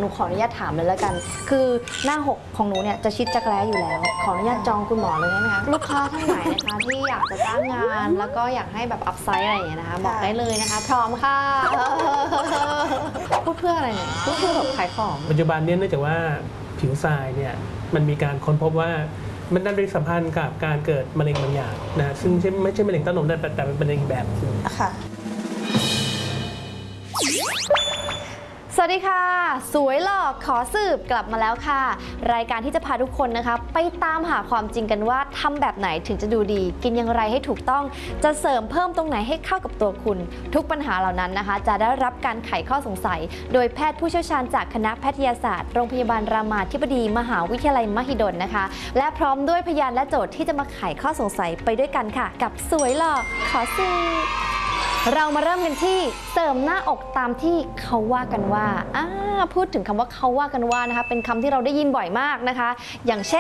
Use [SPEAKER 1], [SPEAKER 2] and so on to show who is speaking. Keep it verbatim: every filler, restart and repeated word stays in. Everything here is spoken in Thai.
[SPEAKER 1] นูขออนุญาตถามเลยแล้วกัน คือหน้าหกของหนูเนี่ยจะชิดจักรแร้อยู่แล้วขออนุญาตจองคุณหมอเลยได้ไหมคะลูกค้าท่านไหนนะคะที่อยากจะจ้างงานแล้วก็อยากให้แบบอัพไซด์อะไรอย่างเงี้ยนะคะบอกได้เลยนะคะพร้อมค่ะพูดเพื่ออะไรเนี่ยพูดเพื่อแบบขายของ
[SPEAKER 2] ปัจจุบันเนี่ยเนื่องจากว่าผิวทรายเนี่ยมันมีการค้นพบว่ามันได้สัมพันธ์กับการเกิดมะเร็งบางอย่างนะซึ่งไม่ใช่มะเร็งเต้านมแต่แต่เป็นมะเร็งแบบ
[SPEAKER 1] ค่ะสวัสดีค่ะสวยหลอกขอสืบกลับมาแล้วค่ะรายการที่จะพาทุกคนนะคะไปตามหาความจริงกันว่าทำแบบไหนถึงจะดูดีกินอย่างไรให้ถูกต้องจะเสริมเพิ่มตรงไหนให้เข้ากับตัวคุณทุกปัญหาเหล่านั้นนะคะจะได้รับการไขข้อสงสัยโดยแพทย์ผู้เชี่ยวชาญจากคณะแพทยศาสตร์โรงพยาบาลรามาธิบดีมหาวิทยาลัยมหิดลนะคะและพร้อมด้วยพยานและโจทย์ที่จะมาไขข้อสงสัยไปด้วยกันค่ะกับสวยหลอกขอสืบเรามาเริ่มกันที่เสริมหน้าอกตามที่เขาว่ากันว่าอ่าพูดถึงคำว่าเขาว่ากันว่านะคะเป็นคำที่เราได้ยินบ่อยมากนะคะอย่างเช่น